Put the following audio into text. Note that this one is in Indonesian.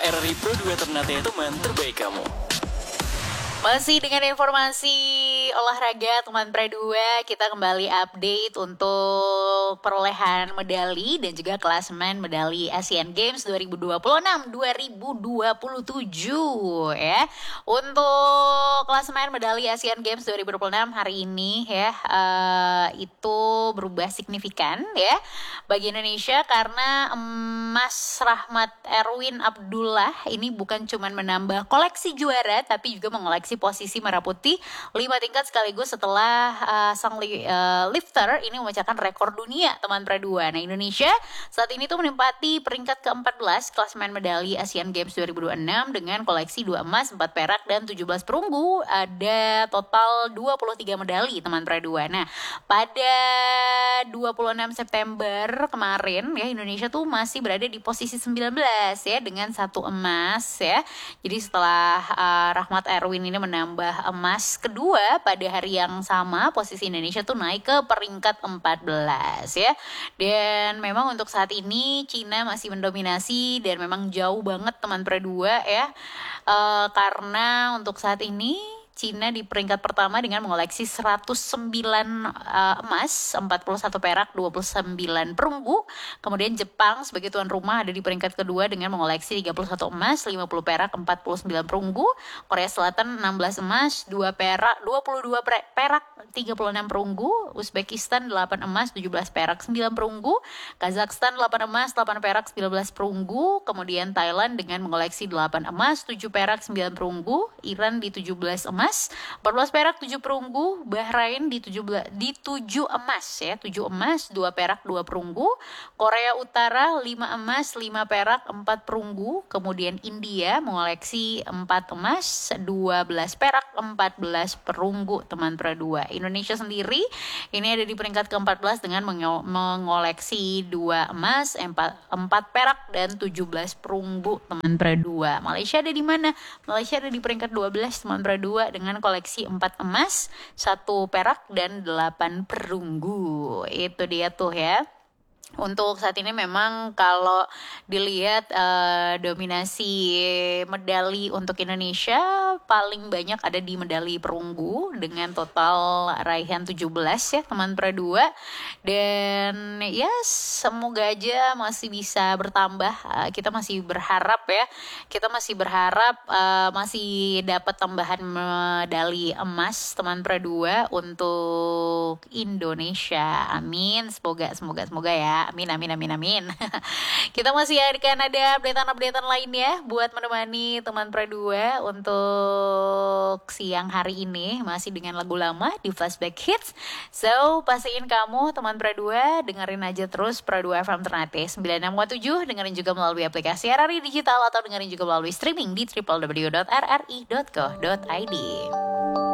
RRI Pro 2 Ternate teman terbaik kamu. Masih dengan informasi olahraga teman Pre 2, kita kembali update untuk perolehan medali dan juga klasemen medali Asian Games 2026-2027 ya. Untuk klasemen medali Asian Games 2026 hari ini ya, itu berubah signifikan ya bagi Indonesia karena emas Rahmat Erwin Abdullah ini bukan cuma menambah koleksi juara tapi juga mengoleksi posisi merah putih 5 tingkat sekaligus setelah sang lifter ini memecahkan rekor dunia teman Pre 2. Nah, Indonesia saat ini tuh menempati peringkat ke-14 klasemen medali Asian Games 2026 dengan koleksi 2 emas, 4 perak dan 17 perunggu. Ada total 23 medali teman Pre 2. Nah, pada 26 September kemarin ya, Indonesia tuh masih berada di posisi 19 ya dengan 1 emas ya. Jadi setelah Rahmat Erwin ini menambah emas kedua pada hari yang sama, posisi Indonesia tuh naik ke peringkat 14 ya. Dan memang untuk saat ini Cina masih mendominasi dan memang jauh banget teman Pre 2 ya. Karena untuk saat ini Cina di peringkat pertama dengan mengoleksi 109 emas, 41 perak, 29 perunggu. Kemudian Jepang sebagai tuan rumah ada di peringkat kedua dengan mengoleksi 31 emas, 50 perak, 49 perunggu. Korea Selatan 16 emas, 2 perak, 22 perak, 36 perunggu. Uzbekistan 8 emas, 17 perak, 9 perunggu. Kazakhstan 8 emas, 8 perak, 19 perunggu. Kemudian Thailand dengan mengoleksi 8 emas, 7 perak, 9 perunggu. Iran di 17 emas, 14 perak, 7 perunggu. Bahrain di 7 emas ya, 7 emas, 2 perak, 2 perunggu. Korea Utara 5 emas, 5 perak, 4 perunggu. Kemudian India mengoleksi 4 emas, 12 perak, 14 perunggu teman Pre 2. Indonesia sendiri ini ada di peringkat ke-14 dengan mengoleksi 2 emas, 4 perak dan 17 perunggu teman Pre 2. Malaysia ada di mana? Malaysia ada di peringkat 12 teman Pre 2 dengan koleksi 4 emas, 1 perak dan 8 perunggu. Itu dia tuh ya. Untuk saat ini memang kalau dilihat dominasi medali untuk Indonesia paling banyak ada di medali perunggu dengan total raihan 17 ya teman Pre 2. Dan ya semoga aja masih bisa bertambah. Kita masih berharap ya. Kita masih berharap masih dapat tambahan medali emas teman Pre 2 untuk Indonesia. Amin. Semoga ya. Amin. Kita masih akan ada updatean lainnya buat menemani teman Pre 2 untuk siang hari ini masih dengan lagu lama di Flashback Hits. So, pastiin kamu teman Pre 2 dengerin aja terus Pre 2 FM Ternate 96.7, dengerin juga melalui aplikasi RRI Digital atau dengerin juga melalui streaming di www.rri.co.id.